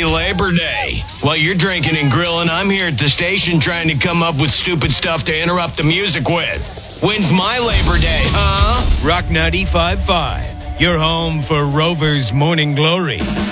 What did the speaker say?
Happy Labor Day. While you're drinking and grilling, I'm here at the station trying to come up with stupid stuff to interrupt the music with. When's my Labor Day, huh? Rock 95.5, your home for Rover's Morning Glory.